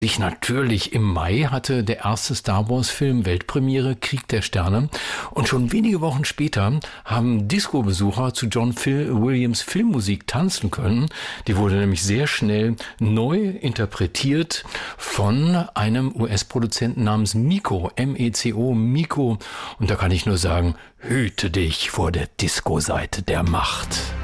Natürlich, im Mai hatte der erste Star Wars-Film Weltpremiere Krieg der Sterne und schon wenige Wochen später haben Disco-Besucher zu John Williams Filmmusik tanzen können. Die wurde nämlich sehr schnell neu interpretiert von einem US-Produzenten namens Meco, M-E-C-O, Meco. Und da kann ich nur sagen, hüte dich vor der Disco-Seite der Macht.